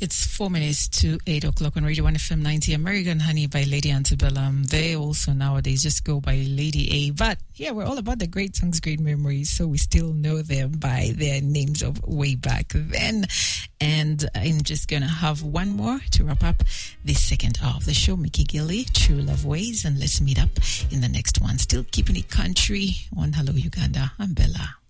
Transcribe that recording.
It's 4 minutes to 8 o'clock on Radio 1 FM 90. American Honey by Lady Antebellum. They also nowadays just go by Lady A. But yeah, we're all about the great songs, great memories. So we still know them by their names of way back then. And I'm just going to have one more to wrap up the second hour of the show. Mickey Gilly, True Love Ways. And let's meet up in the next one. Still keeping it country on Hello Uganda. I'm Bella.